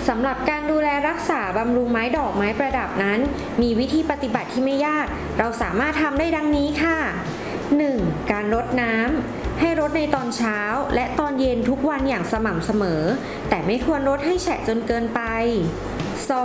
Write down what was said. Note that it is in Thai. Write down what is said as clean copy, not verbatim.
สำหรับการดูแลรักษาบำรุงไม้ดอกไม้ประดับนั้นมีวิธีปฏิบัติที่ไม่ยากเราสามารถทำได้ดังนี้ค่ะ 1. การรดน้ำให้รดในตอนเช้าและตอนเย็นทุกวันอย่างสม่ำเสมอแต่ไม่ควรรดให้แฉะจนเกินไป